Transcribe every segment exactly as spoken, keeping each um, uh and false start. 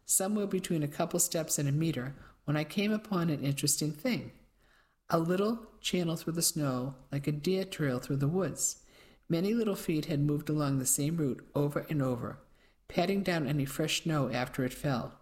somewhere between a couple steps and a meter, when I came upon an interesting thing. A little channel through the snow, like a deer trail through the woods. Many little feet had moved along the same route over and over, patting down any fresh snow after it fell.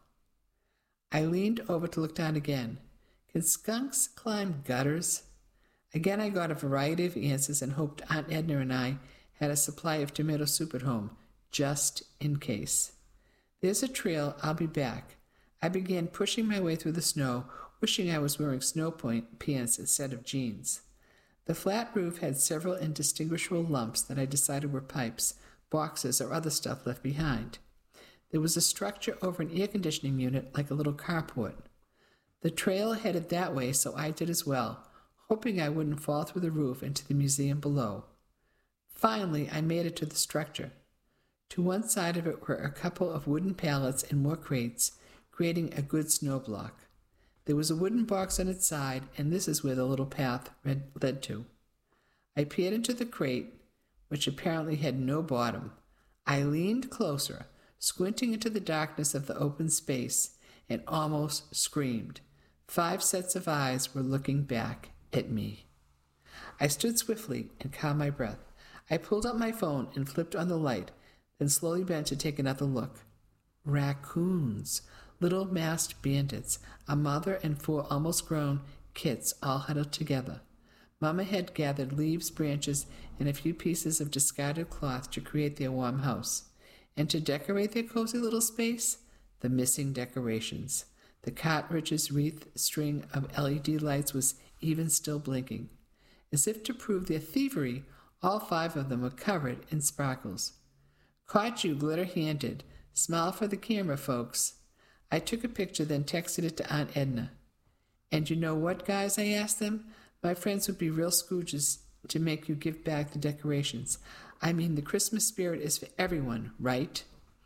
I leaned over to look down again. Can skunks climb gutters? Again I got a variety of answers and hoped Aunt Edna and I had a supply of tomato soup at home, just in case. There's a trail, I'll be back. I began pushing my way through the snow, wishing I was wearing snow point pants instead of jeans. The flat roof had several indistinguishable lumps that I decided were pipes, boxes, or other stuff left behind. There was a structure over an air conditioning unit like a little carport. The trail headed that way, so I did as well, hoping I wouldn't fall through the roof into the museum below. Finally, I made it to the structure. To one side of it were a couple of wooden pallets and more crates, creating a good snow block. There was a wooden box on its side, and this is where the little path led to. I peered into the crate, which apparently had no bottom. I leaned closer, squinting into the darkness of the open space, and almost screamed. Five sets of eyes were looking back at me. I stood swiftly and calmed my breath. I pulled out my phone and flipped on the light, then slowly bent to take another look. Raccoons, little masked bandits, a mother and four almost grown kits all huddled together. Mama had gathered leaves, branches, and a few pieces of discarded cloth to create their warm house. And to decorate their cozy little space, the missing decorations. The cartridge's wreath string of L E D lights was even still blinking. As if to prove their thievery, all five of them were covered in sparkles. Caught you glitter-handed. Smile for the camera, folks. I took a picture, then texted it to Aunt Edna. And you know what, guys, I asked them? My friends would be real Scrooges to make you give back the decorations. I mean, the Christmas spirit is for everyone, right?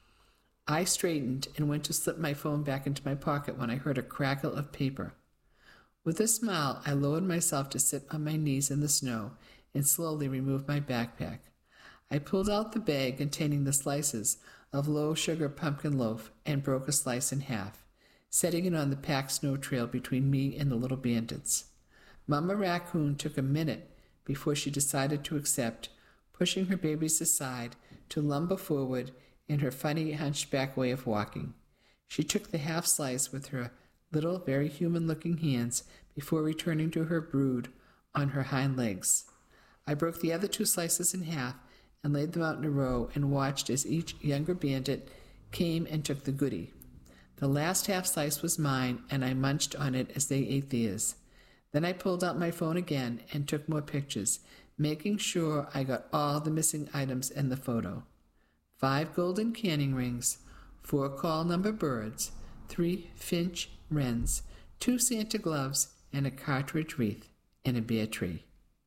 I straightened and went to slip my phone back into my pocket when I heard a crackle of paper. With a smile, I lowered myself to sit on my knees in the snow and slowly removed my backpack. I pulled out the bag containing the slices of low-sugar pumpkin loaf and broke a slice in half, setting it on the packed snow trail between me and the little bandits. Mama Raccoon took a minute before she decided to accept, pushing her babies aside to lumber forward in her funny hunchback way of walking. She took the half slice with her little, very human-looking hands before returning to her brood on her hind legs. I broke the other two slices in half and laid them out in a row and watched as each younger bandit came and took the goodie. The last half slice was mine, and I munched on it as they ate theirs. Then I pulled out my phone again and took more pictures, making sure I got all the missing items in the photo. Five golden canning rings, four call number birds, three finch wrens, two Santa gloves, and a cartridge wreath in a bare tree.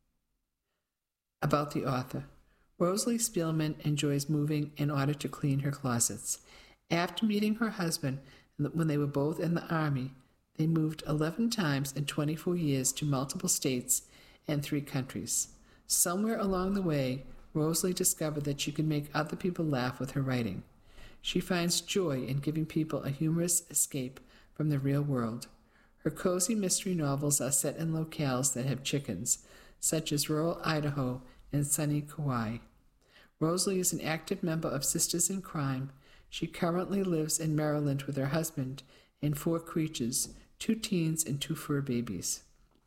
About the author. Rosalie Spielman enjoys moving in order to clean her closets. After meeting her husband when they were both in the Army, they moved eleven times in twenty-four years to multiple states and three countries. Somewhere along the way, Rosalie discovered that she could make other people laugh with her writing. She finds joy in giving people a humorous escape from the real world. Her cozy mystery novels are set in locales that have chickens, such as rural Idaho and sunny Kauai. Rosalie is an active member of Sisters in Crime. She currently lives in Maryland with her husband and four creatures, two teens and two fur babies.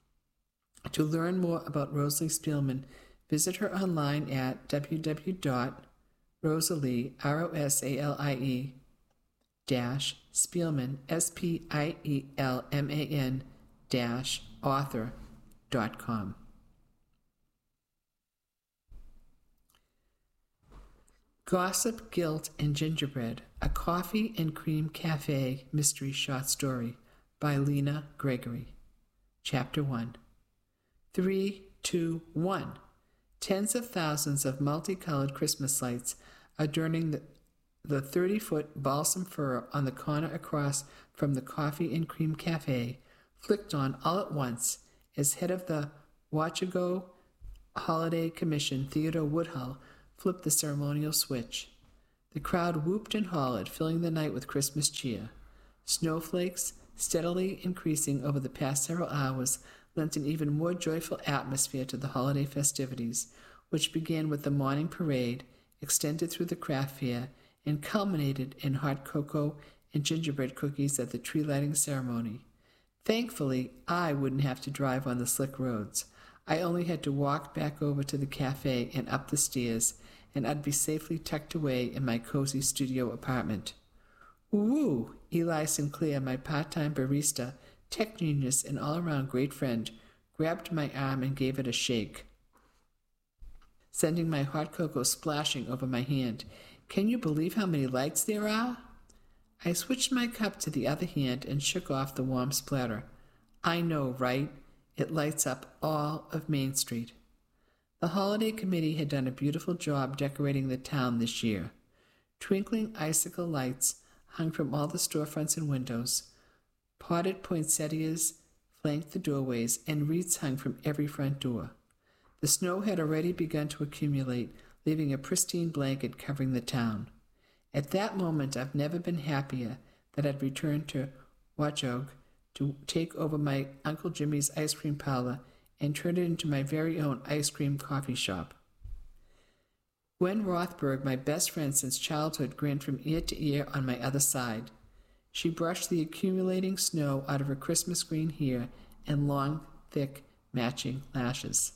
To learn more about Rosalie Spielman, visit her online at w w w dot rosalie, R O S A L I E, dash Spielman, S P I E L M A N, dash author dot com. Gossip, Guilt, and Gingerbread, a Coffee and Cream Cafe Mystery Short Story by Lena Gregory. Chapter one. Three, two, one. Tens of thousands of multicolored Christmas lights adorning the, the thirty-foot balsam fir on the corner across from the Coffee and Cream Cafe flicked on all at once as head of the Wachago Holiday Commission, Theodore Woodhull, flipped the ceremonial switch. The crowd whooped and hollered, filling the night with Christmas cheer. Snowflakes, steadily increasing over the past several hours, lent an even more joyful atmosphere to the holiday festivities, which began with the morning parade, extended through the craft fair, and culminated in hot cocoa and gingerbread cookies at the tree-lighting ceremony. Thankfully, I wouldn't have to drive on the slick roads. I only had to walk back over to the cafe and up the stairs, and I'd be safely tucked away in my cozy studio apartment. Woo! Eli Sinclair, my part-time barista, tech genius, and all-around great friend, grabbed my arm and gave it a shake, sending my hot cocoa splashing over my hand. Can you believe how many lights there are? I switched my cup to the other hand and shook off the warm splatter. I know, right? It lights up all of Main Street. The holiday committee had done a beautiful job decorating the town this year. Twinkling icicle lights hung from all the storefronts and windows. Potted poinsettias flanked the doorways, and wreaths hung from every front door. The snow had already begun to accumulate, leaving a pristine blanket covering the town. At that moment, I've never been happier that I'd returned to Watchog to take over my Uncle Jimmy's ice cream parlor and turn it into my very own ice cream coffee shop. Gwen Rothberg, my best friend since childhood, grinned from ear to ear on my other side. She brushed the accumulating snow out of her Christmas green hair and long, thick, matching lashes.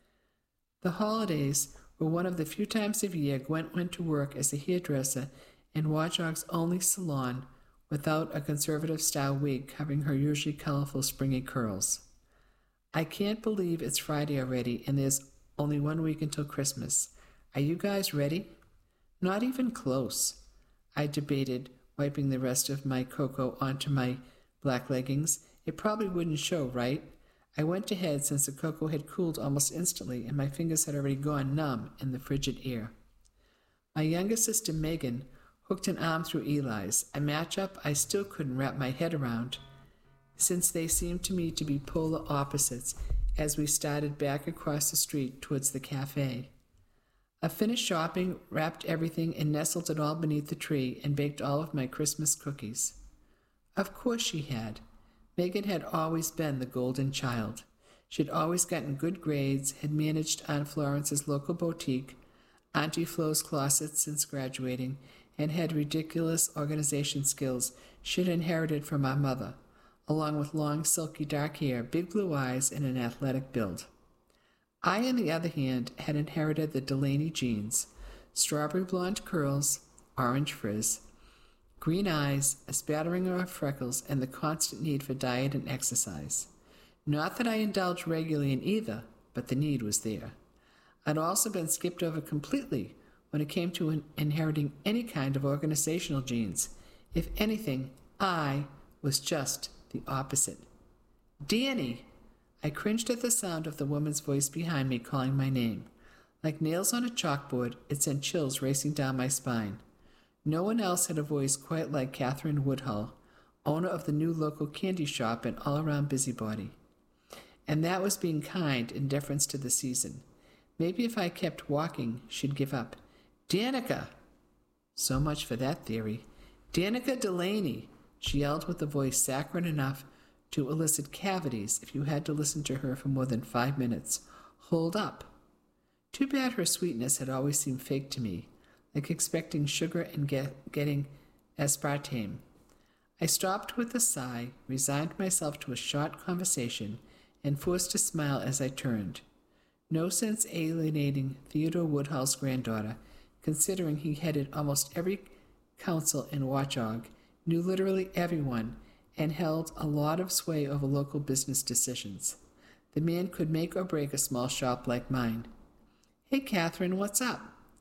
The holidays were one of the few times of year Gwen went to work as a hairdresser in Watchog's only salon without a conservative-style wig covering her usually colorful springy curls. I can't believe it's Friday already and there's only one week until Christmas. Are you guys ready? Not even close, I debated, wiping the rest of my cocoa onto my black leggings. It probably wouldn't show, right? I went ahead since the cocoa had cooled almost instantly and my fingers had already gone numb in the frigid air. My younger sister Megan hooked an arm through Eli's, a matchup I still couldn't wrap my head around, since they seemed to me to be polar opposites as we started back across the street towards the cafe. I finished shopping, wrapped everything, and nestled it all beneath the tree and baked all of my Christmas cookies. Of course she had. Megan had always been the golden child. She had always gotten good grades, had managed Aunt Florence's local boutique, Auntie Flo's closet since graduating, and had ridiculous organization skills she had inherited from our mother, along with long, silky dark hair, big blue eyes, and an athletic build. I, on the other hand, had inherited the Delaney genes, strawberry blonde curls, orange frizz, green eyes, a spattering of freckles, and the constant need for diet and exercise. Not that I indulged regularly in either, but the need was there. I'd also been skipped over completely when it came to in- inheriting any kind of organizational genes. If anything, I was just the opposite. Danny! I cringed at the sound of the woman's voice behind me calling my name. Like nails on a chalkboard, it sent chills racing down my spine. No one else had a voice quite like Catherine Woodhull, owner of the new local candy shop and all-around busybody. And that was being kind in deference to the season. Maybe if I kept walking, she'd give up. Danica! So much for that theory. Danica Delaney! She yelled with a voice saccharine enough to elicit cavities if you had to listen to her for more than five minutes. Hold up. Too bad her sweetness had always seemed fake to me, like expecting sugar and get, getting aspartame. I stopped with a sigh, resigned myself to a short conversation, and forced a smile as I turned. No sense alienating Theodore Woodhull's granddaughter, considering he headed almost every council in Watchog, knew literally everyone, and held a lot of sway over local business decisions. The man could make or break a small shop like mine. Hey, Catherine, what's up?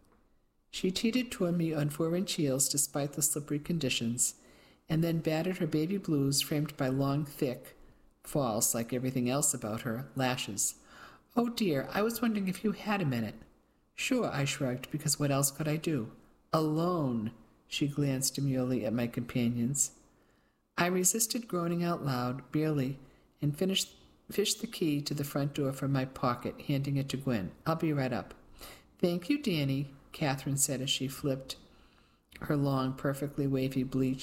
She teetered toward me on four-inch heels despite the slippery conditions, and then batted her baby blues framed by long, thick, false, like everything else about her, lashes. Oh, dear, I was wondering if you had a minute. Sure, I shrugged, because what else could I do? Alone, she glanced demurely at my companions. I resisted groaning out loud, barely, and finished, fished the key to the front door from my pocket, handing it to Gwen. I'll be right up. Thank you, Danny, Catherine said as she flipped her long, perfectly wavy, bleached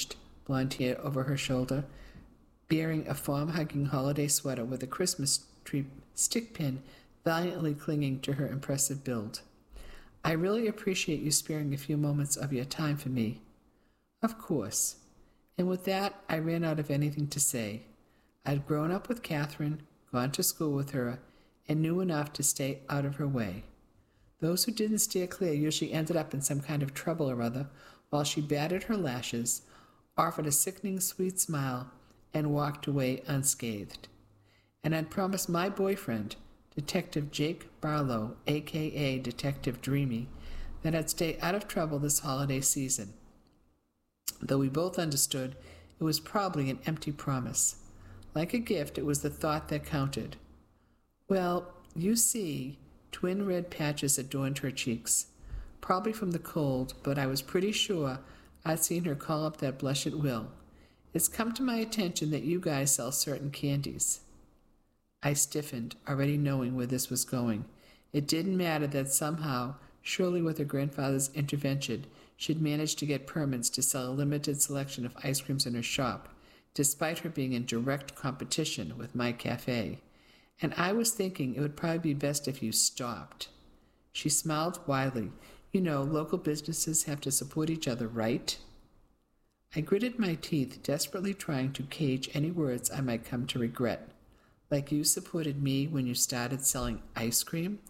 blonde hair over her shoulder, bearing a farm-hugging holiday sweater with a Christmas tree stick pin valiantly clinging to her impressive build. I really appreciate you sparing a few moments of your time for me. Of course. And with that, I ran out of anything to say. I'd grown up with Catherine, gone to school with her, and knew enough to stay out of her way. Those who didn't steer clear usually ended up in some kind of trouble or other, while she batted her lashes, offered a sickening sweet smile, and walked away unscathed. And I'd promised my boyfriend, Detective Jake Barlow, a k a. Detective Dreamy, that I'd stay out of trouble this holiday season. Though we both understood it was probably an empty promise. Like a gift, it was the thought that counted. Well, you see, twin red patches adorned her cheeks, probably from the cold, but I was pretty sure I'd seen her call up that blush at will. It's come to my attention that you guys sell certain candies. I stiffened, already knowing where this was going. It didn't matter that somehow, surely with her grandfather's intervention, she'd managed to get permits to sell a limited selection of ice creams in her shop, despite her being in direct competition with my cafe. And I was thinking it would probably be best if you stopped. She smiled widely. You know, local businesses have to support each other, right? I gritted my teeth, desperately trying to cage any words I might come to regret. Like you supported me when you started selling ice cream?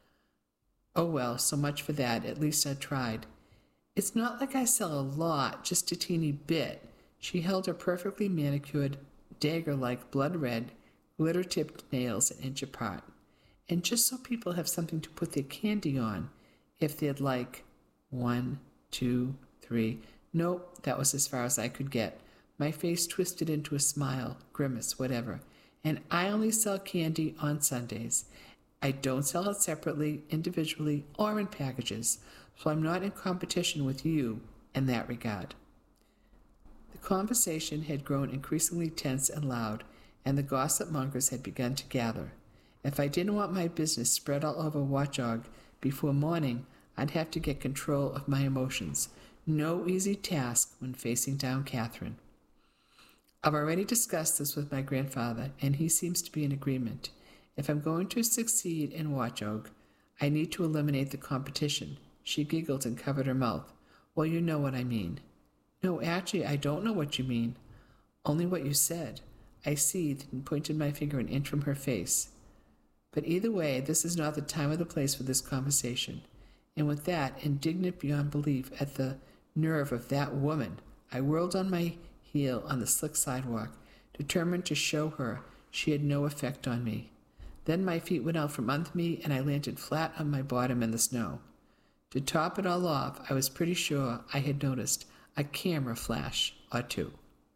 Oh well, so much for that. At least I tried. It's not like I sell a lot, just a teeny bit. She held her perfectly manicured, dagger-like, blood-red, glitter-tipped nails an inch apart. And just so people have something to put their candy on, if they'd like. One, two, three. Nope, that was as far as I could get. My face twisted into a smile, grimace, whatever. And I only sell candy on Sundays. I don't sell it separately, individually, or in packages, so I'm not in competition with you in that regard. The conversation had grown increasingly tense and loud, and the gossip mongers had begun to gather. If I didn't want my business spread all over Watchog before morning, I'd have to get control of my emotions. No easy task when facing down Catherine. I've already discussed this with my grandfather, and he seems to be in agreement. If I'm going to succeed in Watchog, I need to eliminate the competition. She giggled and covered her mouth. Well, you know what I mean. No, actually, I don't know what you mean. Only what you said. I seethed and pointed my finger an inch from her face. But either way, this is not the time or the place for this conversation. And with that, indignant beyond belief at the nerve of that woman, I whirled on my heel on the slick sidewalk, determined to show her she had no effect on me. Then my feet went out from under me, and I landed flat on my bottom in the snow. To top it all off, I was pretty sure I had noticed a camera flash or two.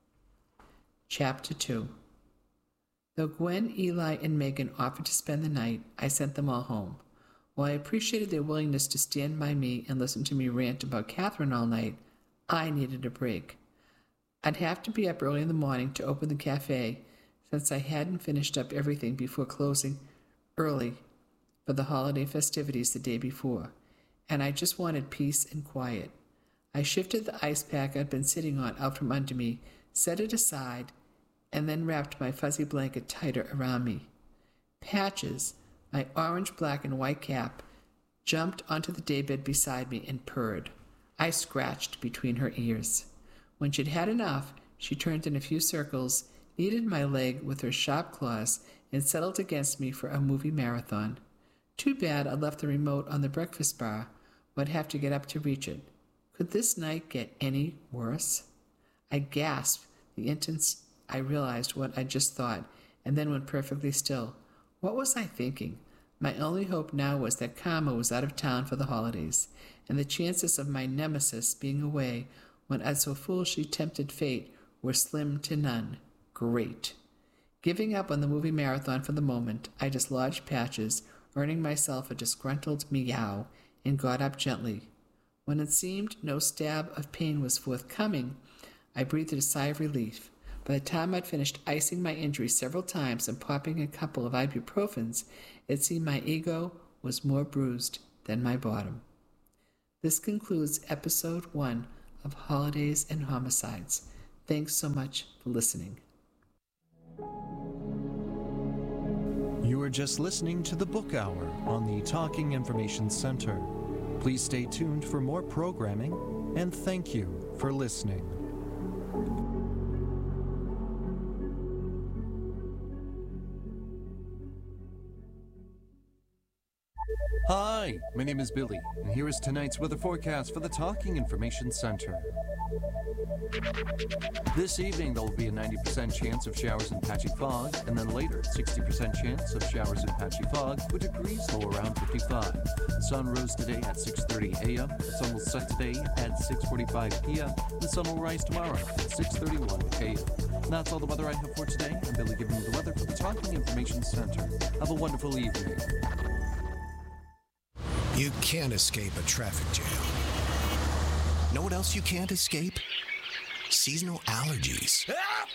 Chapter two. Though Gwen, Eli, and Megan offered to spend the night, I sent them all home. While I appreciated their willingness to stand by me and listen to me rant about Catherine all night, I needed a break. I'd have to be up early in the morning to open the cafe, since I hadn't finished up everything before closing early for the holiday festivities the day before, and I just wanted peace and quiet. I shifted the ice pack I'd been sitting on out from under me, set it aside, and then wrapped my fuzzy blanket tighter around me. Patches, my orange, black, and white cap, jumped onto the daybed beside me and purred. I scratched between her ears. When she'd had enough, she turned in a few circles, kneaded my leg with her sharp claws, and settled against me for a movie marathon. Too bad I left the remote on the breakfast bar. Would have to get up to reach it. Could this night get any worse? I gasped the instant I realized what I just thought, and then went perfectly still. What was I thinking? My only hope now was that Karma was out of town for the holidays, and the chances of my nemesis being away when I'd so foolishly tempted fate were slim to none. Great. Giving up on the movie marathon for the moment, I dislodged Patches, earning myself a disgruntled meow, and got up gently. When it seemed no stab of pain was forthcoming, I breathed a sigh of relief. By the time I'd finished icing my injury several times and popping a couple of ibuprofens, it seemed my ego was more bruised than my bottom. This concludes episode one of Holidays and Homicides. Thanks so much for listening. You are just listening to the Book Hour on the Talking Information Center. Please stay tuned for more programming, and thank you for listening. Hi, my name is Billy, and here is tonight's weather forecast for the Talking Information Center. This evening, there will be a ninety percent chance of showers and patchy fog, and then later, sixty percent chance of showers and patchy fog, with degrees low around fifty-five. The sun rose today at six thirty a.m., the sun will set today at six forty-five p.m., the sun will rise tomorrow at six thirty-one a.m. And that's all the weather I have for today. I'm Billy giving you the weather for the Talking Information Center. Have a wonderful evening. You can't escape a traffic jam. Know what else you can't escape? Seasonal allergies.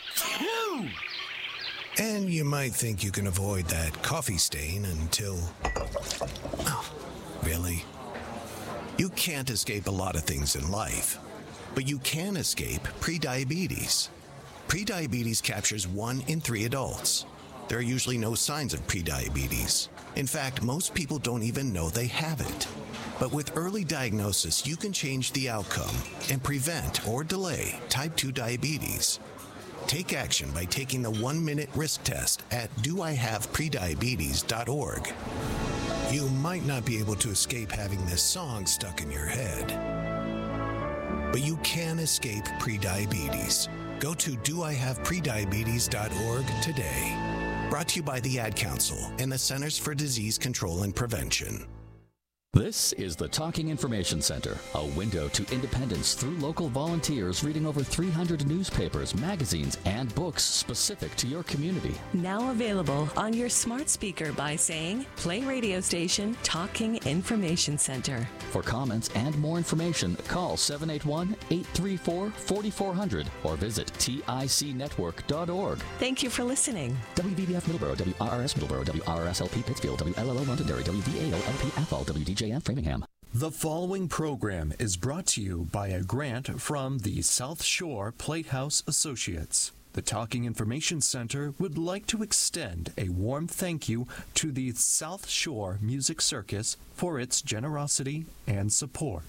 And you might think you can avoid that coffee stain until... Oh, really? You can't escape a lot of things in life, but you can escape prediabetes. Prediabetes captures one in three adults. There are usually no signs of prediabetes. In fact, most people don't even know they have it. But with early diagnosis, you can change the outcome and prevent or delay type two diabetes. Take action by taking the one-minute risk test at do I have prediabetes dot org. You might not be able to escape having this song stuck in your head, but you can escape prediabetes. Go to do I have prediabetes dot org today. Brought to you by the Ad Council and the Centers for Disease Control and Prevention. This is the Talking Information Center, a window to independence through local volunteers reading over three hundred newspapers, magazines, and books specific to your community. Now available on your smart speaker by saying, play radio station Talking Information Center. For comments and more information, call seven eight one, eight three four, four four zero zero or visit tic network dot org. Thank you for listening. W B B F Middleborough, W R R S Middleborough, W R R S L P Pittsfield, W L L O Londonderry, W V A O L P Athol, W D J F Framingham. The following program is brought to you by a grant from the South Shore Platehouse Associates. The Talking Information Center would like to extend a warm thank you to the South Shore Music Circus for its generosity and support.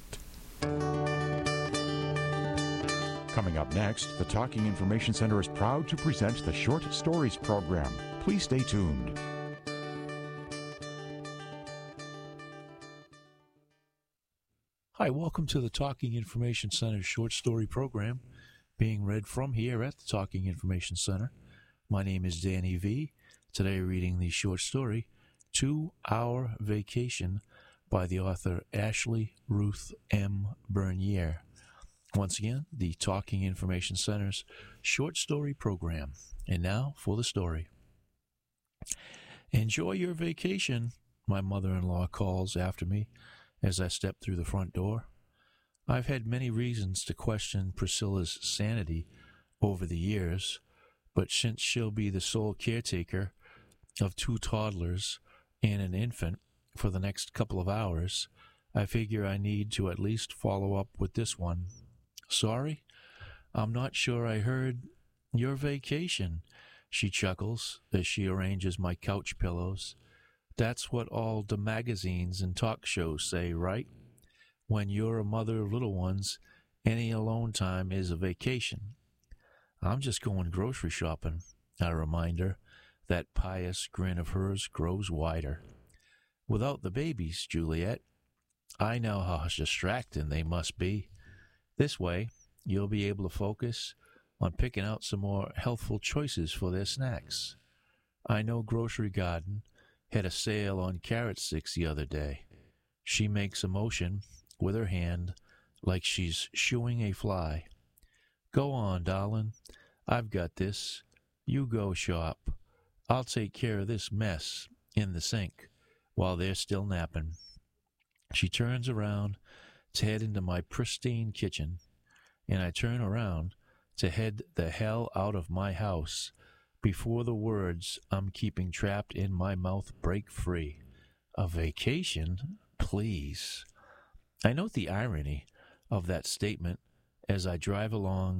Coming up next, the Talking Information Center is proud to present the Short Stories program. Please stay tuned. Hi, welcome to the Talking Information Center short story program, being read from here at the Talking Information Center. My name is Danny V. Today reading the short story, Two Hour Vacation, by the author Ashley Ruth M. Bernier. Once again, the Talking Information Center's short story program. And now for the story. Enjoy your vacation, my mother-in-law calls after me as I step through the front door. I've had many reasons to question Priscilla's sanity over the years, but since she'll be the sole caretaker of two toddlers and an infant for the next couple of hours, I figure I need to at least follow up with this one. Sorry? I'm not sure I heard your vacation, she chuckles as she arranges my couch pillows. That's what all the magazines and talk shows say, right? When you're a mother of little ones, any alone time is a vacation. I'm just going grocery shopping, I remind her. That pious grin of hers grows wider. Without the babies, Juliet, I know how distracting they must be. This way, you'll be able to focus on picking out some more healthful choices for their snacks. I know Grocery Garden had a sale on carrot sticks the other day. She makes a motion with her hand like she's shooing a fly. Go on, darling. I've got this. You go shop. I'll take care of this mess in the sink while they're still napping. She turns around to head into my pristine kitchen, and I turn around to head the hell out of my house before the words I'm keeping trapped in my mouth break free. A vacation? Please. I note the irony of that statement as I drive along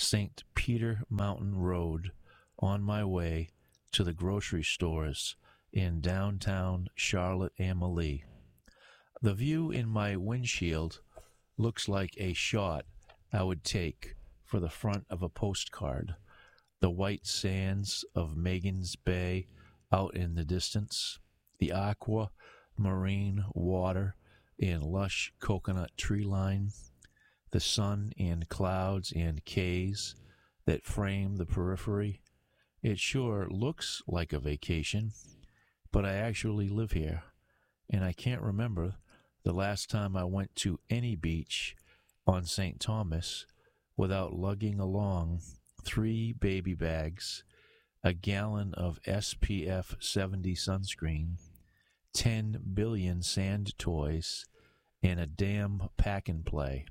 Saint Peter Mountain Road on my way to the grocery stores in downtown Charlotte-Amalie. The view in my windshield looks like a shot I would take for the front of a postcard. The white sands of Megan's Bay out in the distance, the aqua marine water and lush coconut tree line, the sun and clouds and K's that frame the periphery. It sure looks like a vacation, but I actually live here, and I can't remember the last time I went to any beach on Saint Thomas without lugging along three baby bags, a gallon of S P F seventy sunscreen, ten billion sand toys, and a damn pack-and-play.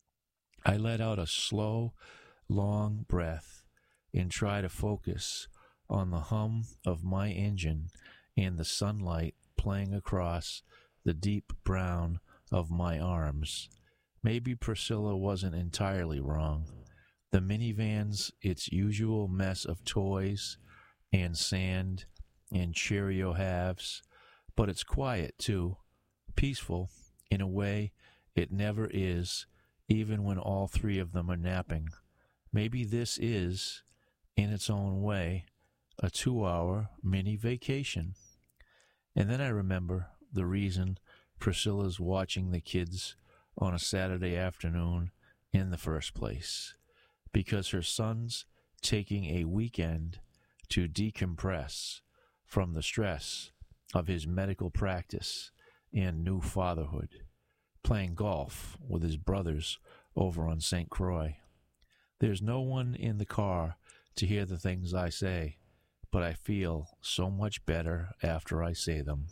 I let out a slow, long breath and try to focus on the hum of my engine and the sunlight playing across the deep brown of my arms. Maybe Priscilla wasn't entirely wrong. The minivan's its usual mess of toys and sand and Cheerio halves, but it's quiet too, peaceful in a way it never is, even when all three of them are napping. Maybe this is, in its own way, a two-hour mini vacation. And then I remember the reason Priscilla's watching the kids on a Saturday afternoon in the first place. Because her son's taking a weekend to decompress from the stress of his medical practice and new fatherhood, playing golf with his brothers over on Saint Croix. There's no one in the car to hear the things I say, but I feel so much better after I say them.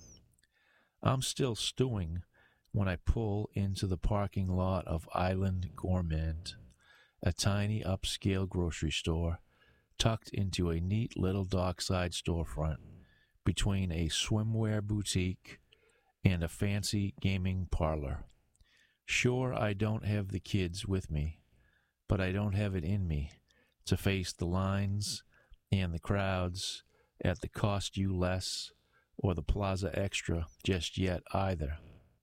I'm still stewing when I pull into the parking lot of Island Gourmand, a tiny upscale grocery store tucked into a neat little dockside storefront between a swimwear boutique and a fancy gaming parlor. Sure, I don't have the kids with me, but I don't have it in me to face the lines and the crowds at the Cost You Less or the Plaza Extra just yet either.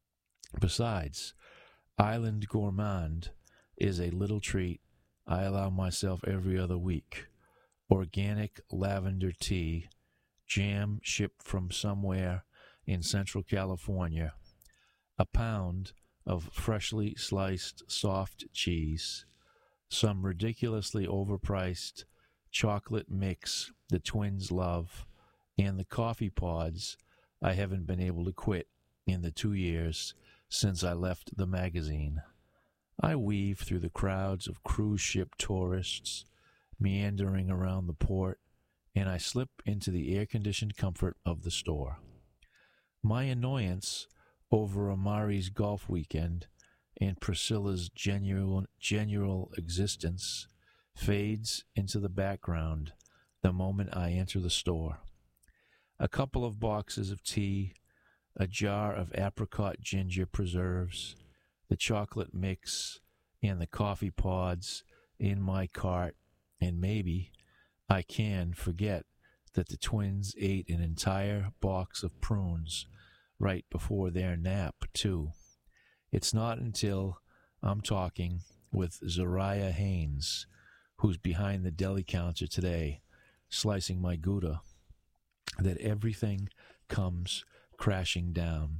Besides, Island Gourmand is a little treat I allow myself every other week. Organic lavender tea, jam shipped from somewhere in Central California, a pound of freshly sliced soft cheese, some ridiculously overpriced chocolate mix the twins love, and the coffee pods I haven't been able to quit in the two years since I left the magazine. I weave through the crowds of cruise ship tourists meandering around the port, and I slip into the air-conditioned comfort of the store. My annoyance over Amari's golf weekend and Priscilla's genuine, genuine existence fades into the background the moment I enter the store. A couple of boxes of tea, a jar of apricot ginger preserves, the chocolate mix, and the coffee pods in my cart, and maybe I can forget that the twins ate an entire box of prunes right before their nap, too. It's not until I'm talking with Zariah Haynes, who's behind the deli counter today, slicing my Gouda, that everything comes crashing down.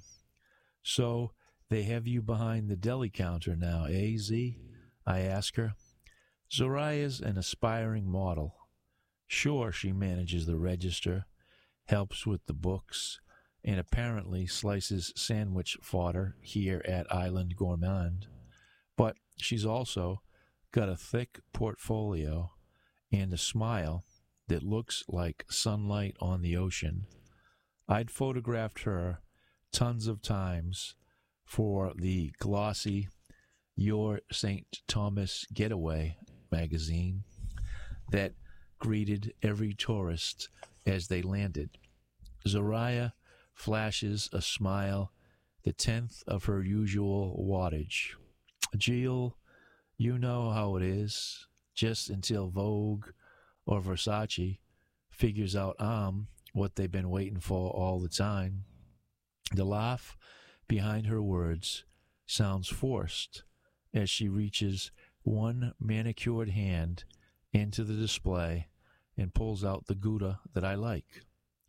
So, they have you behind the deli counter now, eh, Z? I ask her. Zariah's an aspiring model. Sure, she manages the register, helps with the books, and apparently slices sandwich fodder here at Island Gourmand. But she's also got a thick portfolio and a smile that looks like sunlight on the ocean. I'd photographed her tons of times for the glossy Your Saint Thomas Getaway magazine that greeted every tourist as they landed. Zariah flashes a smile, the tenth of her usual wattage. Jill, you know how it is. just until Vogue or Versace figures out I'm what they've been waiting for all the time. The laugh behind her words sounds forced as she reaches one manicured hand into the display and pulls out the Gouda that I like.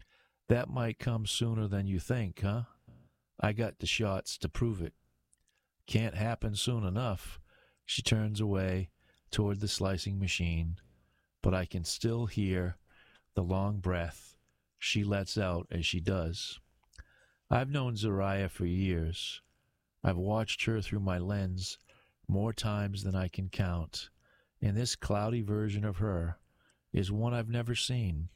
That might come sooner than you think, huh? I got the shots to prove it. Can't happen soon enough. She turns away toward the slicing machine, but I can still hear the long breath she lets out as she does. I've known Zariah for years. I've watched her through my lens more times than I can count, and this cloudy version of her is one I've never seen.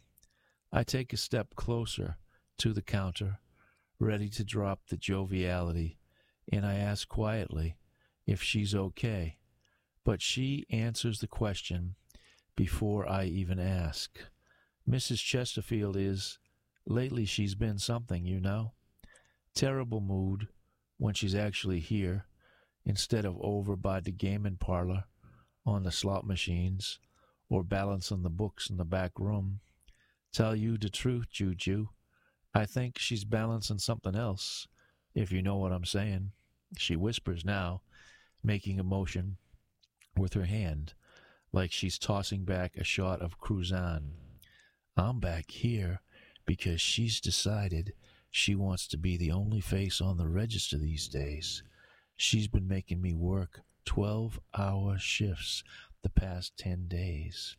I take a step closer to the counter, ready to drop the joviality, and I ask quietly if she's okay. But she answers the question before I even ask. Missus Chesterfield is, lately she's been something, you know. Terrible mood when she's actually here, instead of over by the gaming parlor on the slot machines or balancing the books in the back room. Tell you the truth, Juju, I think she's balancing something else, if you know what I'm saying. She whispers now, making a motion with her hand, like she's tossing back a shot of Cruzan. I'm back here because she's decided she wants to be the only face on the register these days. She's been making me work twelve-hour shifts the past ten days.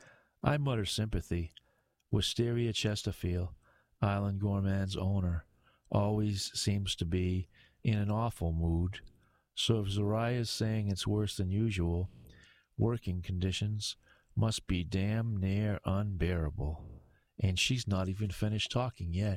I mutter sympathy. Wisteria Chesterfield, Island Gourmand's owner, always seems to be in an awful mood, so if Zariah's saying it's worse than usual, working conditions must be damn near unbearable. And she's not even finished talking yet.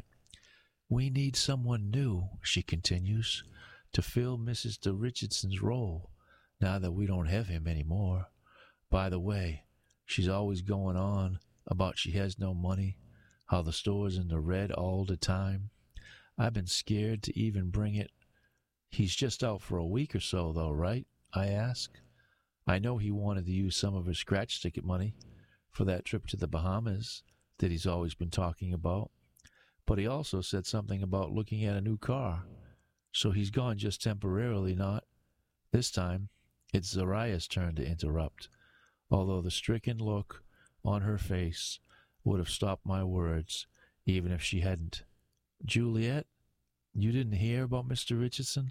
We need someone new, she continues, to fill Missus de Richardson's role, now that we don't have him anymore. By the way, she's always going on about she has no money, how the store's in the red all the time. I've been scared to even bring it. He's just out for a week or so, though, right? I ask. I know he wanted to use some of his scratch ticket money for that trip to the Bahamas that he's always been talking about, but he also said something about looking at a new car, so he's gone just temporarily, not. This time, it's Zariah's turn to interrupt, although the stricken look on her face would have stopped my words, even if she hadn't. Juliet, you didn't hear about Mister Richardson?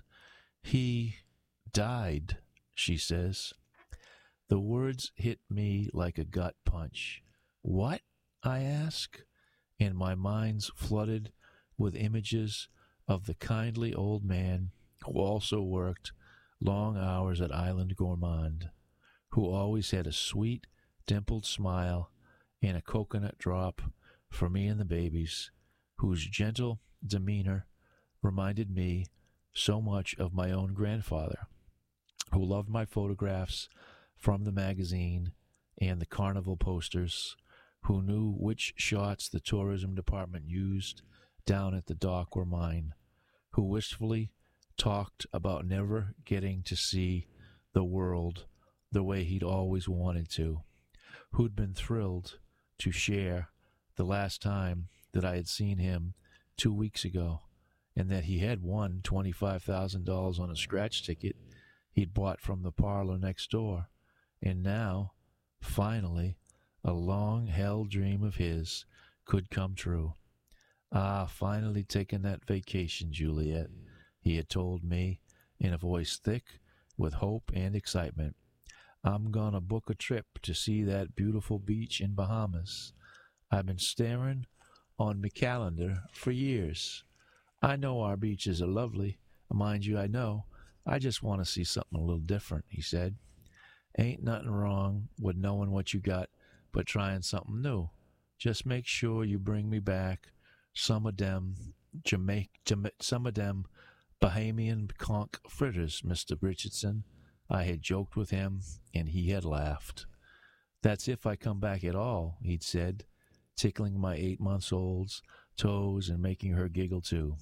He died, she says. The words hit me like a gut punch. What? I ask, and my mind's flooded with images of the kindly old man who also worked long hours at Island Gourmand, who always had a sweet, dimpled smile and a coconut drop for me and the babies, whose gentle demeanor reminded me so much of my own grandfather, who loved my photographs from the magazine and the carnival posters, who knew which shots the tourism department used down at the dock were mine, who wistfully talked about never getting to see the world the way he'd always wanted to, who'd been thrilled to share the last time that I had seen him two weeks ago, and that he had won twenty-five thousand dollars on a scratch ticket he'd bought from the parlor next door, and now, finally, a long-held dream of his could come true. Ah, finally taking that vacation, Juliet, he had told me in a voice thick with hope and excitement. I'm gonna book a trip to see that beautiful beach in Bahamas. I've been staring on me calendar for years. I know our beaches are lovely. Mind you, I know. I just want to see something a little different, he said. Ain't nothing wrong with knowing what you got, but trying something new. Just make sure you bring me back some of them Jamaica, Jama- some of them Bahamian conch fritters, Mister Richardson. I had joked with him, and he had laughed. That's if I come back at all, he'd said, tickling my eight-months-old's toes and making her giggle too.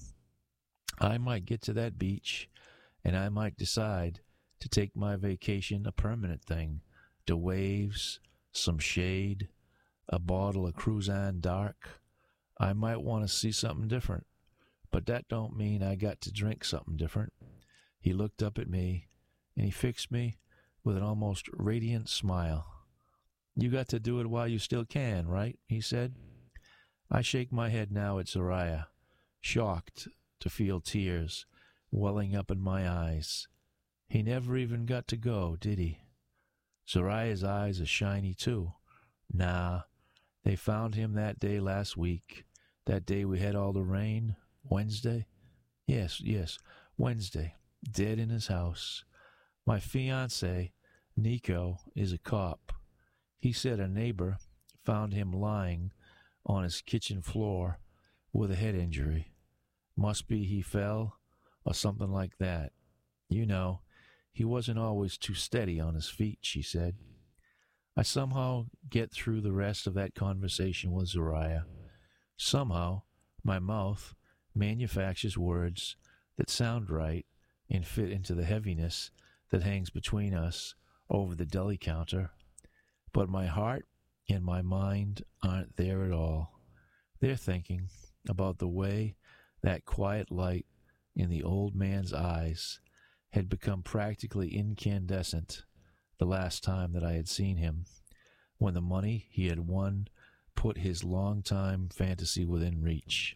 I might get to that beach, and I might decide to take my vacation a permanent thing. the waves, some shade, a bottle of Cruzan Dark. I might want to see something different, but that don't mean I got to drink something different. He looked up at me, and he fixed me with an almost radiant smile. You got to do it while you still can, right? He said. I shake my head now at Zoraya, shocked to feel tears welling up in my eyes. He never even got to go, did he? Zoraya's eyes are shiny, too. Nah, they found him that day last week, that day we had all the rain, Wednesday. Yes, yes, Wednesday, dead in his house. My fiancé, Nico, is a cop. He said a neighbor found him lying on his kitchen floor with a head injury. Must be he fell or something like that. You know, he wasn't always too steady on his feet, she said. I somehow get through the rest of that conversation with Zoraya. Somehow, my mouth manufactures words that sound right and fit into the heaviness that hangs between us over the deli counter. But my heart and my mind aren't there at all. They're thinking about the way that quiet light in the old man's eyes had become practically incandescent the last time that I had seen him, when the money he had won put his long-time fantasy within reach.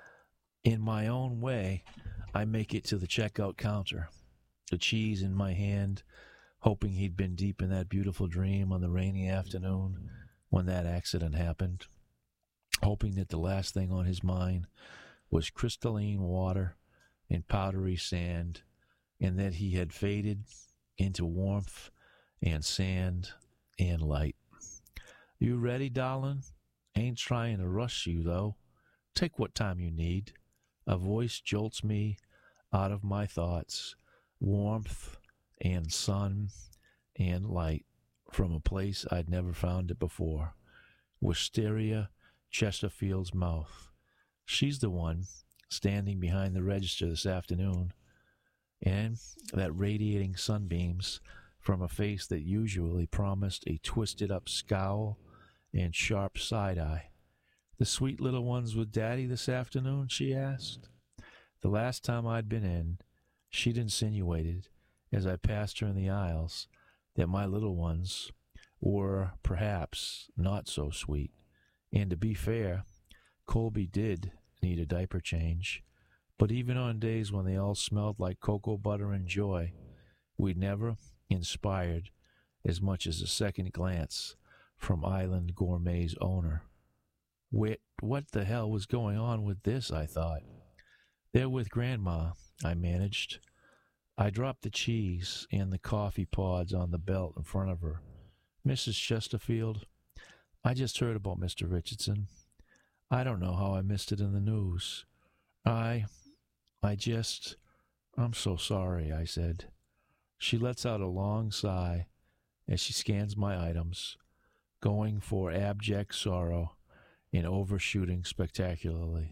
In my own way, I make it to the checkout counter, the cheese in my hand, hoping he'd been deep in that beautiful dream on the rainy afternoon when that accident happened, hoping that the last thing on his mind was crystalline water and powdery sand, and that he had faded into warmth and sand and light. You ready, darling? Ain't trying to rush you, though. Take what time you need. A voice jolts me out of my thoughts, warmth and sun and light from a place I'd never found it before. Wisteria Chesterfield's mouth. She's the one standing behind the register this afternoon, and that radiating sunbeams from a face that usually promised a twisted-up scowl and sharp side-eye. The sweet little ones with Daddy this afternoon, she asked. The last time I'd been in, she'd insinuated, as I passed her in the aisles, that my little ones were perhaps not so sweet. And to be fair, Colby did need a diaper change, but even on days when they all smelled like cocoa butter and joy, we never inspired as much as a second glance from Island Gourmet's owner. What, what the hell was going on with this, I thought. They're with Grandma, I managed. I dropped the cheese and the coffee pods on the belt in front of her. Missus Chesterfield, I just heard about Mister Richardson. I don't know how I missed it in the news. I, I just, I'm so sorry, I said. She lets out a long sigh as she scans my items, going for abject sorrow and overshooting spectacularly.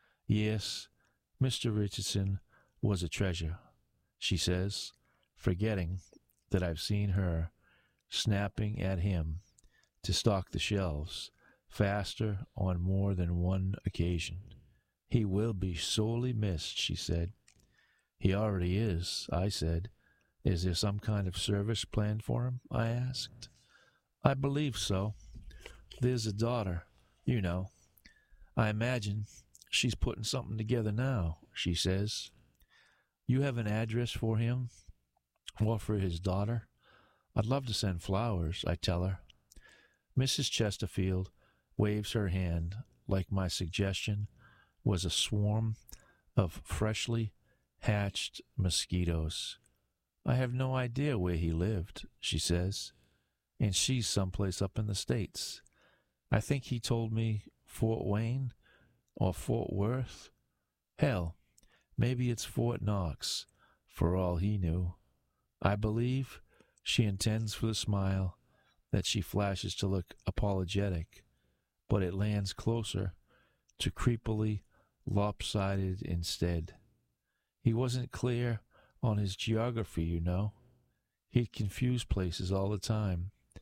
Yes, Mister Richardson was a treasure, she says, forgetting that I've seen her snapping at him to stock the shelves faster on more than one occasion. He will be sorely missed, she said. He already is, I said. Is there some kind of service planned for him? I asked. I believe so. There's a daughter, you know. I imagine she's putting something together now, she says. You have an address for him or for his daughter? I'd love to send flowers, I tell her. Missus Chesterfield waves her hand like my suggestion was a swarm of freshly hatched mosquitoes. I have no idea where he lived, she says, and she's someplace up in the States. I think he told me Fort Wayne or Fort Worth. Hell, maybe it's Fort Knox, for all he knew. I believe she intends for the smile that she flashes to look apologetic, but it lands closer to creepily lopsided instead. He wasn't clear on his geography, you know. He'd confuse places all the time,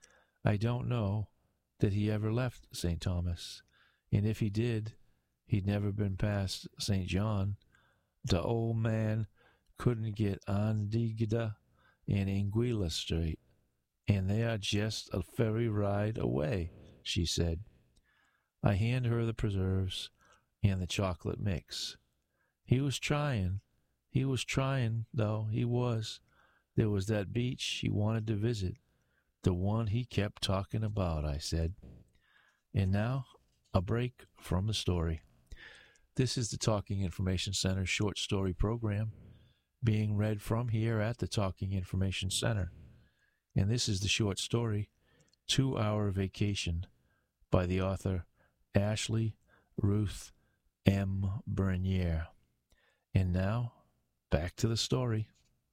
I don't know that he ever left Saint Thomas, and if he did, he'd never been past Saint John. The old man couldn't get Antigua and Anguilla straight, and they are just a ferry ride away, she said. I hand her the preserves and the chocolate mix. He was trying. He was trying, though, he was. There was that beach he wanted to visit, the one he kept talking about, I said. And now, a break from the story. This is the Talking Information Center short story program being read from here at the Talking Information Center. And this is the short story, Two Hour Vacation, by the author Ashley Ruth M. Bernier. And now, back to the story.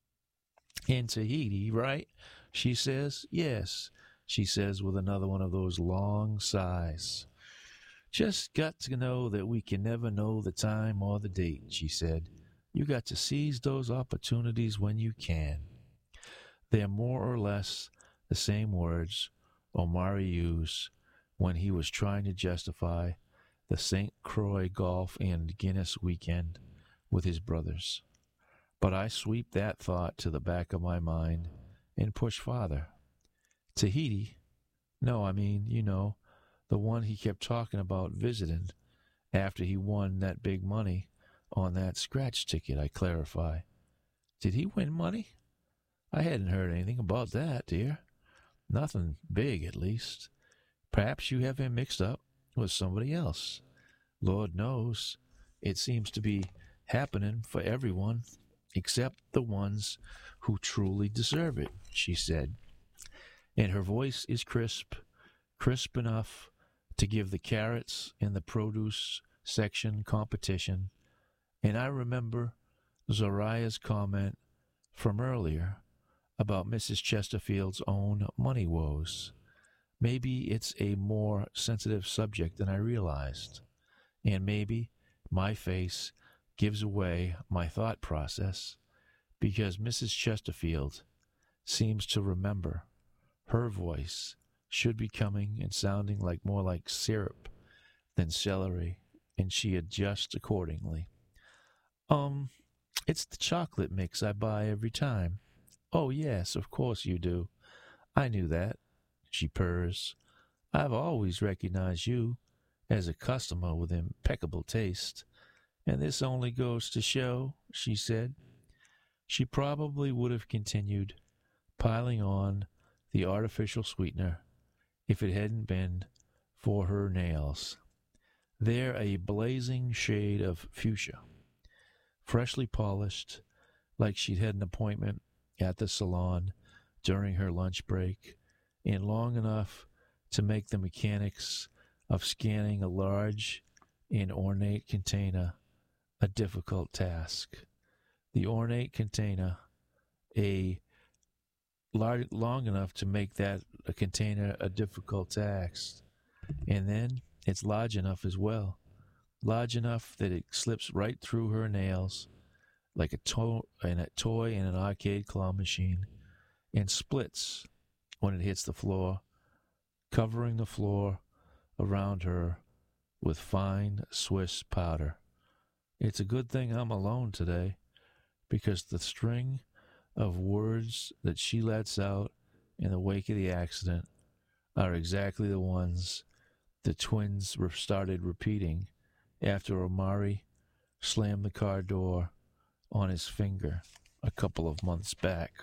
In Tahiti, right? She says, yes, she says with another one of those long sighs. Just got to know that we can never know the time or the date, she said. You got to seize those opportunities when you can. They're more or less the same words Omari used when he was trying to justify the Saint Croix Golf and Guinness weekend with his brothers. But I sweep that thought to the back of my mind and push farther. Tahiti? No, I mean, you know, the one he kept talking about visiting after he won that big money on that scratch ticket, I clarify. Did he win money? I hadn't heard anything about that, dear. Nothing big, at least. Perhaps you have him mixed up with somebody else. Lord knows, it seems to be happening for everyone except the ones who truly deserve it, she said. And her voice is crisp, crisp enough to give the carrots in the produce section competition. And I remember Zoraya's comment from earlier about Missus Chesterfield's own money woes. Maybe it's a more sensitive subject than I realized, and maybe my face gives away my thought process because Missus Chesterfield seems to remember her voice should be coming and sounding like more like syrup than celery, and she adjusts accordingly. Um, it's the chocolate mix I buy every time. Oh, yes, of course you do. I knew that, she purrs. I've always recognized you as a customer with impeccable taste, and this only goes to show, she said. She probably would have continued piling on the artificial sweetener if it hadn't been for her nails. They're a blazing shade of fuchsia, freshly polished, like she'd had an appointment at the salon during her lunch break, and long enough to make the mechanics of scanning a large and ornate container a difficult task. The ornate container, a large, long enough to make that a container a difficult task, and then it's large enough as well, large enough that it slips right through her nails like a, to- and a toy in an arcade claw machine, and splits when it hits the floor, covering the floor around her with fine Swiss powder. It's a good thing I'm alone today, because the string of words that she lets out in the wake of the accident are exactly the ones the twins started repeating after Omari slammed the car door on his finger a couple of months back.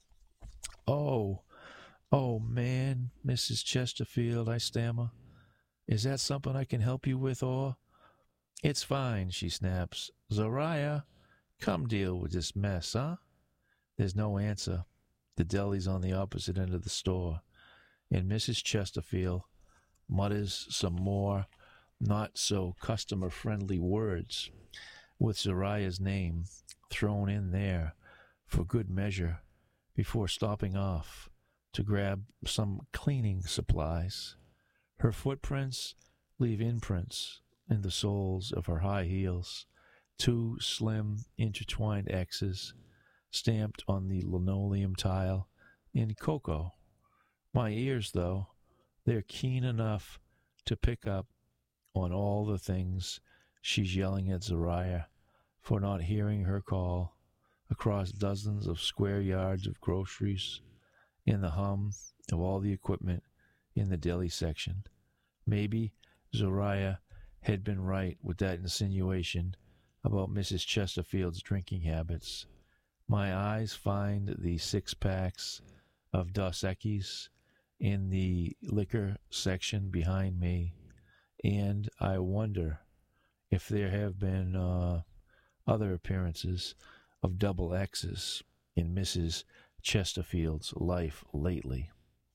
Oh, oh, man, Missus Chesterfield, I stammer. Is that something I can help you with, or? It's fine, she snaps. Zoraya, come deal with this mess, huh? There's no answer. The deli's on the opposite end of the store, and Missus Chesterfield mutters some more not-so-customer-friendly words with Zoraya's name thrown in there for good measure before stopping off to grab some cleaning supplies. Her footprints leave imprints in the soles of her high heels, two slim intertwined X's stamped on the linoleum tile in cocoa. My ears, though, They're keen enough to pick up on all the things she's yelling at Zariah for not hearing her call across dozens of square yards of groceries in the hum of all the equipment in the deli section. Maybe Zariah had been right with that insinuation about Missus Chesterfield's drinking habits. My eyes find the six-packs of Dos Equis in the liquor section behind me, and I wonder if there have been uh, other appearances of double X's in Missus Chesterfield's life lately.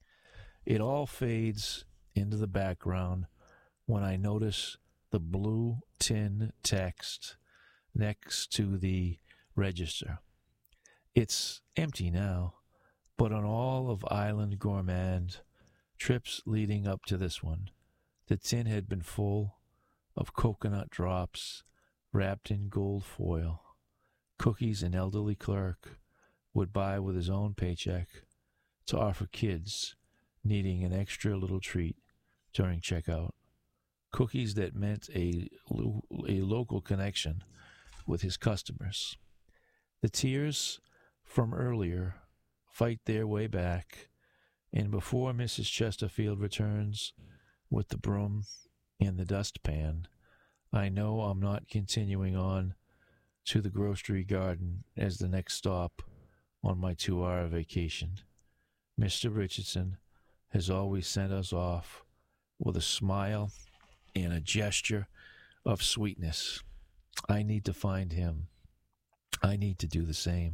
It all fades into the background when I notice the blue tin text next to the register. It's empty now, but on all of Island Gourmand trips leading up to this one, the tin had been full of coconut drops wrapped in gold foil, cookies an elderly clerk would buy with his own paycheck to offer kids needing an extra little treat during checkout, cookies that meant a, a local connection with his customers. The tears from earlier fight their way back, and before Missus Chesterfield returns with the broom and the dustpan, I know I'm not continuing on to the grocery garden as the next stop on my two-hour vacation. Mister Richardson has always sent us off with a smile and a gesture of sweetness. I need to find him. I need to do the same.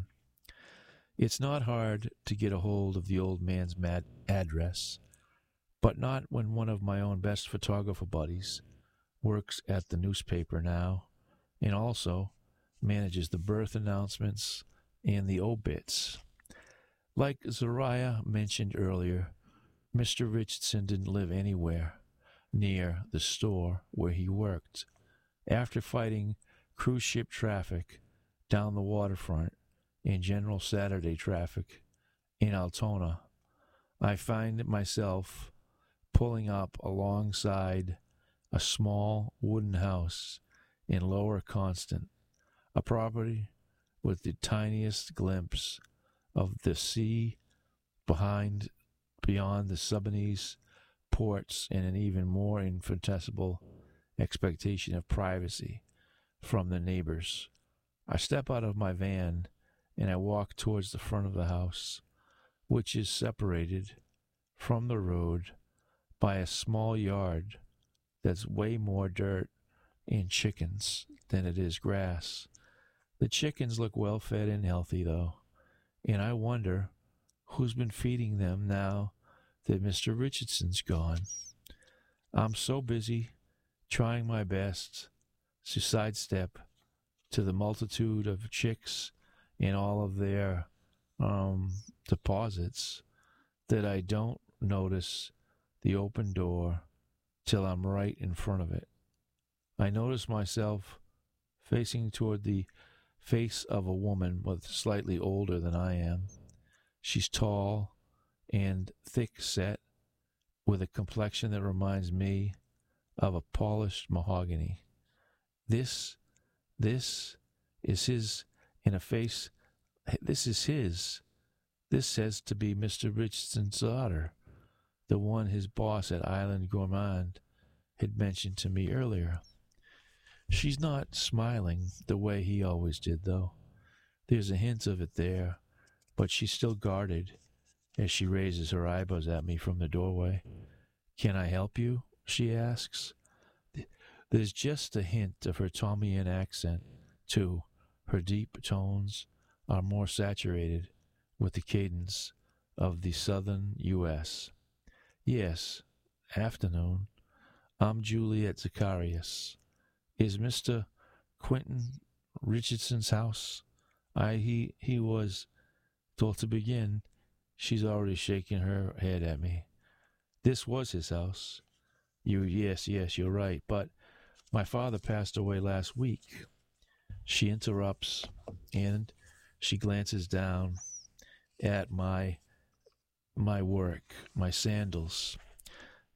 It's not hard to get a hold of the old man's mad address, but not when one of my own best photographer buddies works at the newspaper now and also manages the birth announcements and the obits. Like Zariah mentioned earlier, Mister Richardson didn't live anywhere near the store where he worked. After fighting cruise ship traffic down the waterfront and general Saturday traffic in Altona, I find myself pulling up alongside a small wooden house in Lower Constant, a property with the tiniest glimpse of the sea behind, beyond the Sudanese ports, and an even more infinitesimal expectation of privacy from the neighbors. I step out of my van and I walk towards the front of the house, which is separated from the road by a small yard that's way more dirt and chickens than it is grass. The chickens look well fed and healthy, though, and I wonder who's been feeding them now that Mister Richardson's gone. I'm so busy trying my best to sidestep to the multitude of chicks and all of their um, deposits that I don't notice the open door till I'm right in front of it. I notice myself facing toward the face of a woman with slightly older than I am. She's tall and thick-set, with a complexion that reminds me of a polished mahogany. This, this is his, in a face, this is his. This says to be Mister Richardson's daughter, the one his boss at Island Gourmand had mentioned to me earlier. She's not smiling the way he always did, though. There's a hint of it there, but she's still guarded as she raises her eyebrows at me from the doorway. "Can I help you?" she asks. There's just a hint of her Tommian accent, too. Her deep tones are more saturated with the cadence of the southern U S "Yes, afternoon. I'm Juliet Zacharias. Is Mister Quentin Richardson's house?" I, he, he was, till to begin, she's already shaking her head at me. This was his house. You, yes, yes, you're right, but my father passed away last week. She interrupts, and she glances down at my, my work, my sandals.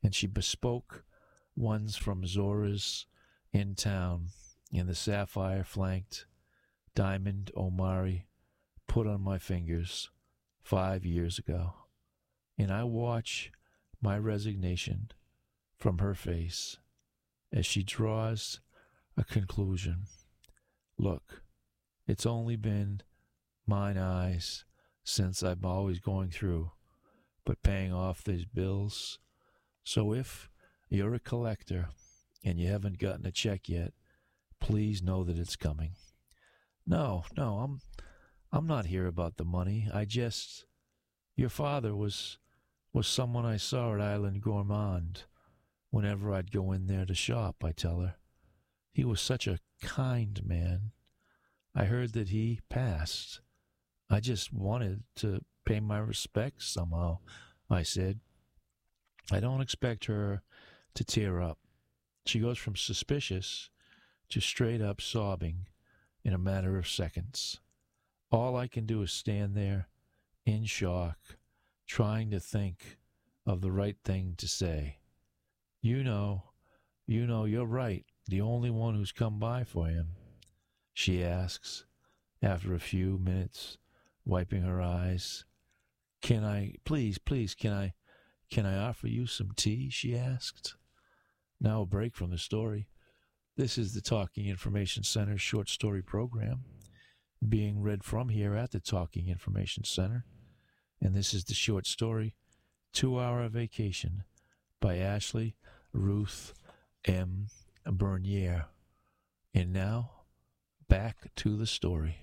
and she bespoke ones from Zora's in town in the sapphire-flanked diamond Omari put on my fingers five years ago. And I watch my resignation from her face as she draws a conclusion. Look, it's only been mine eyes since I'm always going through, but paying off these bills. So if you're a collector and you haven't gotten a check yet, please know that it's coming. No, no, I'm I'm not here about the money. I just, your father was was someone I saw at Island Gourmand whenever I'd go in there to shop, I tell her. He was such a kind man. I heard that he passed. I just wanted to pay my respects somehow, I said. I don't expect her to tear up. She goes from suspicious to straight up sobbing in a matter of seconds. All I can do is stand there in shock, trying to think of the right thing to say. You know, you know, you're right, the only one who's come by for him, she asks, after a few minutes, wiping her eyes. Can I, please, please, can I, can I offer you some tea, she asked. Now a break from the story. This is the Talking Information Center short story program being read from here at the Talking Information Center. And this is the short story, Two Hour Vacation by Ashley Ruth M. Bernier. And now, back to the story.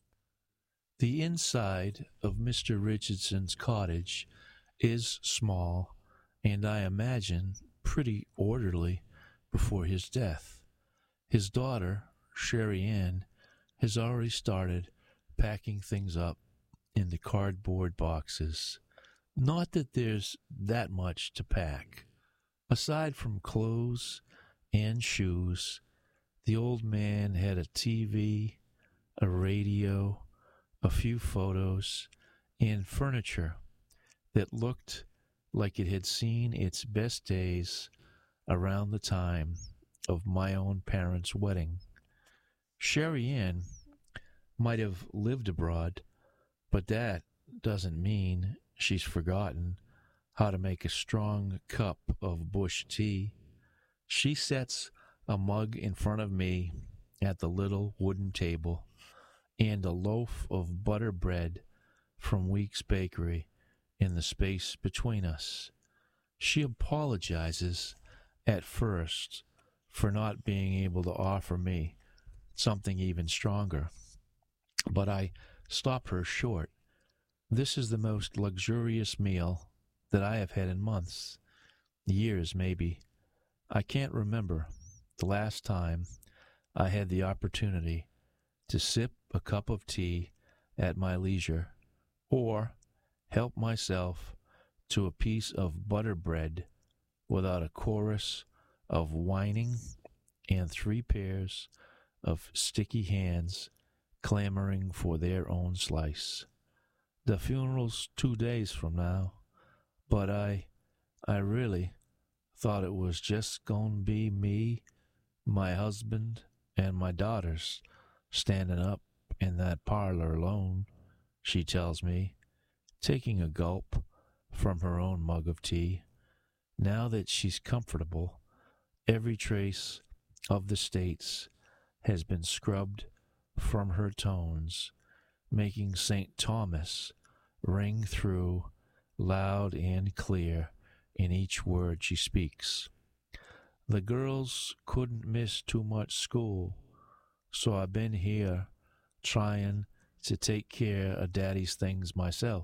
The inside of Mister Richardson's cottage is small, and I imagine pretty orderly before his death. His daughter, Sherry Ann, has already started packing things up in the cardboard boxes. Not that there's that much to pack. Aside from clothes and shoes, the old man had a T V, a radio, a few photos, and furniture that looked like it had seen its best days around the time of my own parents' wedding. Sherry Ann might have lived abroad, but that doesn't mean she's forgotten how to make a strong cup of bush tea. She sets a mug in front of me at the little wooden table and a loaf of butter bread from Week's Bakery in the space between us. She apologizes at first for not being able to offer me something even stronger, but I stop her short. This is the most luxurious meal that I have had in months, years maybe. I can't remember the last time I had the opportunity to sip a cup of tea at my leisure, or help myself to a piece of butter bread without a chorus of whining and three pairs of sticky hands clamoring for their own slice. The funeral's two days from now, but I, I really thought it was just going to be me, my husband, and my daughters standing up in that parlor alone, she tells me, taking a gulp from her own mug of tea. Now that she's comfortable, every trace of the States has been scrubbed from her tones, making Saint Thomas ring through loud and clear in each word she speaks. The girls couldn't miss too much school, so I've been here trying to take care of Daddy's things myself.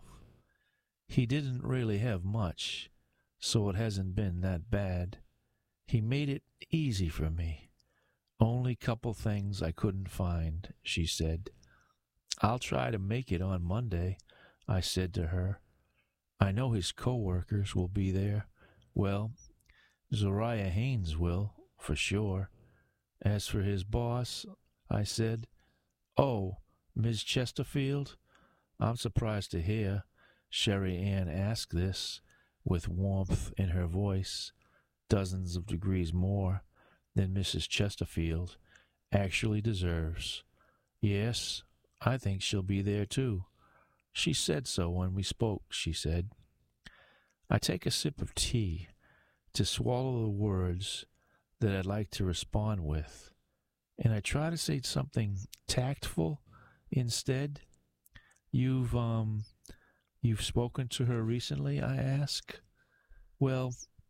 He didn't really have much, so it hasn't been that bad. He made it easy for me. Only couple things I couldn't find, she said. I'll try to make it on Monday, I said to her. I know his co-workers will be there. Well, Zariah Haynes will, for sure. As for his boss, I said, oh, Miss Chesterfield? I'm surprised to hear Sherry Ann ask this, with warmth in her voice. dozens of degrees more than Missus Chesterfield actually deserves. Yes, I think she'll be there too. She said so when we spoke, she said. I take a sip of tea to swallow the words that I'd like to respond with, and I try to say something tactful instead. You've, um, you've spoken to her recently, I ask? Well,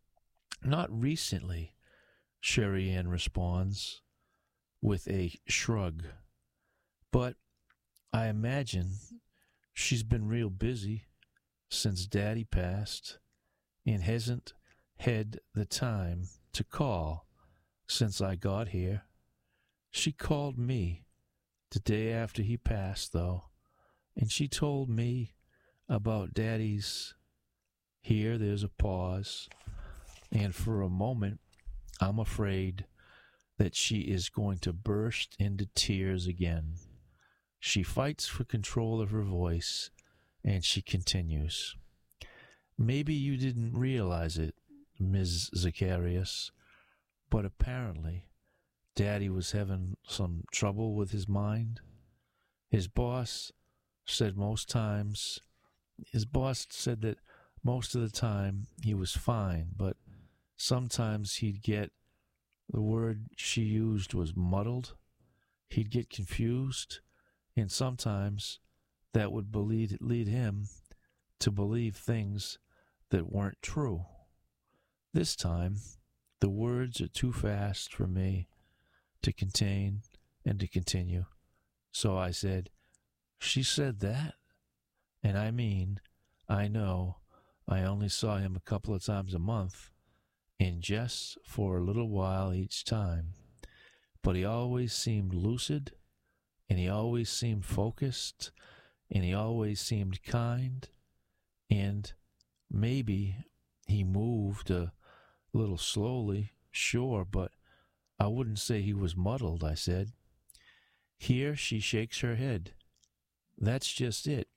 not recently, Sherry Ann responds with a shrug. But I imagine she's been real busy since Daddy passed and hasn't had the time to call since I got here. She called me the day after he passed, though, and she told me about Daddy's... Here there's a pause, and for a moment I'm afraid that she is going to burst into tears again. She fights for control of her voice, and she continues. Maybe you didn't realize it, Miz Zacharias, but apparently Daddy was having some trouble with his mind. His boss said most times, his boss said that most of the time he was fine, but sometimes he'd get, the word she used was muddled. He'd get confused, and sometimes that would lead, lead him to believe things that weren't true. This time, the words are too fast for me to contain and to continue. So I said, she said that? And I mean, I know I only saw him a couple of times a month, and just for a little while each time. But he always seemed lucid, and he always seemed focused, and he always seemed kind, and maybe he moved a little slowly, sure, but I wouldn't say he was muddled, I said. Here she shakes her head. That's just it.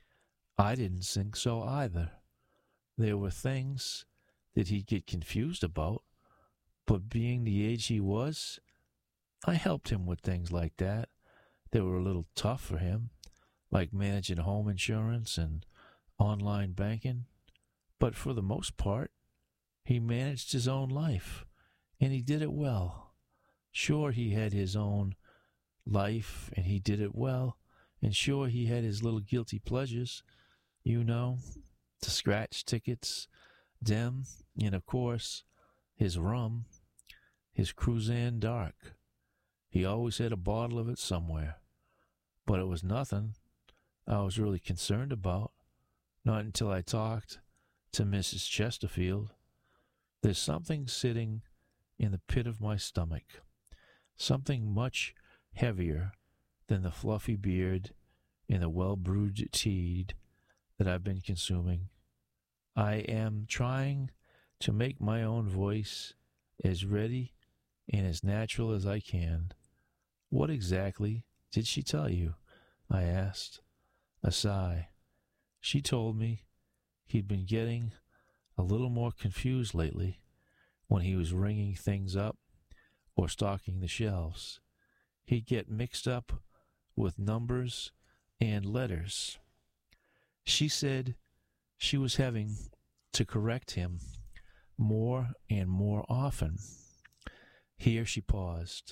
I didn't think so either. There were things that he'd get confused about, but being the age he was, I helped him with things like that that were a little tough for him, like managing home insurance and online banking. But for the most part, he managed his own life, and he did it well. Sure, he had his own life, and he did it well, and sure, he had his little guilty pleasures, you know, the scratch tickets, them, and of course, his rum, his Cruzan Dark. He always had a bottle of it somewhere, but it was nothing I was really concerned about, not until I talked to Missus Chesterfield. There's something sitting in the pit of my stomach, something much heavier than the fluffy beard and the well-brewed tea that I've been consuming. I am trying to make my own voice as ready and as natural as I can. What exactly did she tell you? I asked. A sigh. She told me he'd been getting a little more confused lately when he was ringing things up or stocking the shelves. He'd get mixed up with numbers and letters. She said she was having to correct him more and more often. Here she paused.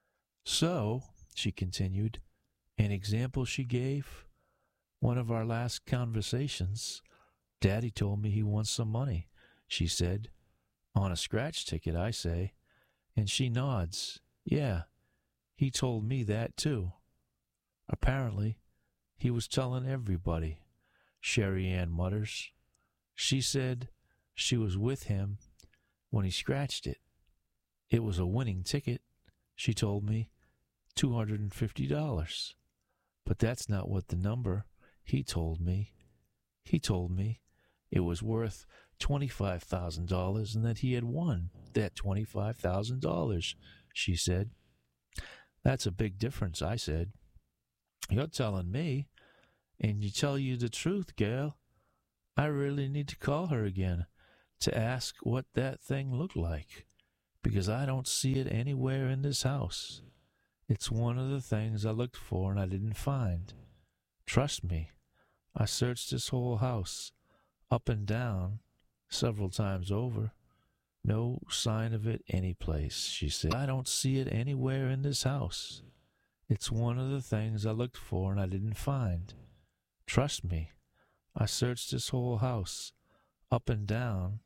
So, she continued, an example she gave, one of our last conversations, Daddy told me he wants some money, she said. On a scratch ticket, I say, and she nods. Yeah, he told me that too. Apparently, he was telling everybody, Sherry Ann mutters. She said she was with him when he scratched it. It was a winning ticket, she told me, two hundred fifty dollars. But that's not what the number he told me. He told me it was worth twenty-five thousand dollars and that he had won that twenty-five thousand dollars, she said. That's a big difference, I said. You're telling me, and you tell you the truth, gal. I really need to call her again, to ask what that thing looked like, because I don't see it anywhere in this house. It's one of the things I looked for and I didn't find. Trust me, I searched this whole house, up and down, several times over. No sign of it anyplace, she said. I don't see it anywhere in this house. It's one of the things I looked for and I didn't find. Trust me, I searched this whole house, up and down,